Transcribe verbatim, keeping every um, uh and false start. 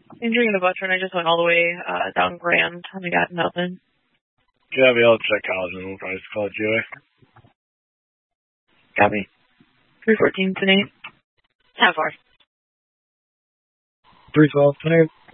Injuring a veteran, I just went all the way uh, down Grand and I got nothing. Yeah, we all check college and we'll probably just call it G O A. Got me. three fourteen tonight. How far? three twelve tonight.